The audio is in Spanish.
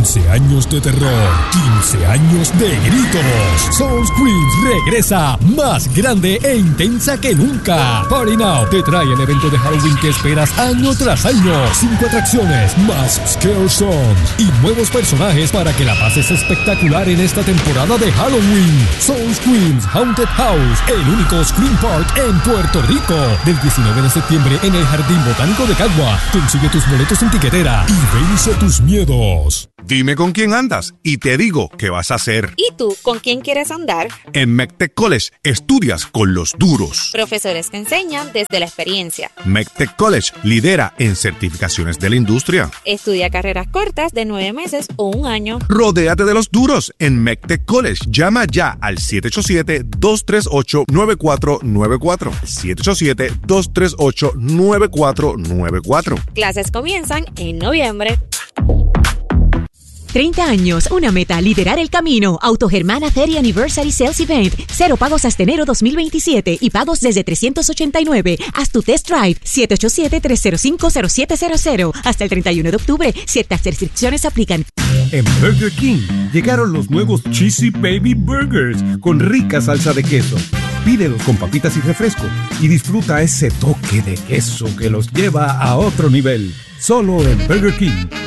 15 años de terror, 15 años de gritos. Soul Screams regresa más grande e intensa que nunca. Party Now te trae el evento de Halloween que esperas año tras año. 5 atracciones, más Scare Songs y nuevos personajes para que la pases espectacular en esta temporada de Halloween. Soul Screams Haunted House, el único Scream Park en Puerto Rico. Del 19 de septiembre en el Jardín Botánico de Cagua. Consigue tus boletos en tiquetera y vence tus miedos. Dime con quién andas y te digo qué vas a hacer. ¿Y tú, con quién quieres andar? En MECTEC College estudias con los duros. Profesores que enseñan desde la experiencia. MECTEC College lidera en certificaciones de la industria. Estudia carreras cortas de 9 meses o 1 año. Rodéate de los duros en MECTEC College. Llama ya al 787-238-9494. 787-238-9494. Clases comienzan en noviembre. 30 años, una meta, liderar el camino. Autogermana 30 Anniversary Sales Event. 0 pagos hasta enero 2027 y pagos desde $389. Haz tu test drive. 787-305-0700. Hasta el 31 de octubre. Ciertas restricciones aplican. En Burger King llegaron los nuevos Cheesy Baby Burgers con rica salsa de queso. Pídelos con papitas y refresco y disfruta ese toque de queso que los lleva a otro nivel. Solo en Burger King.